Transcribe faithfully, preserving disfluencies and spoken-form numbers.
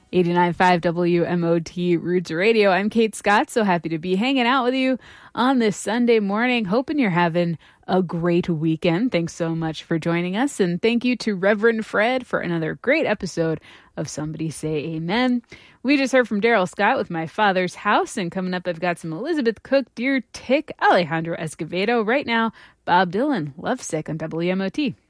eighty-nine point five W M O T Roots Radio. I'm Kate Scott, so happy to be hanging out with you on this Sunday morning. Hoping you're having a great weekend. Thanks so much for joining us, and thank you to Reverend Fred for another great episode of Somebody Say Amen. We just heard from Daryl Scott with My Father's House, and coming up I've got some Elizabeth Cook, Dear Tick, Alejandro Escovedo. Right now, Bob Dylan, Lovesick on W M O T.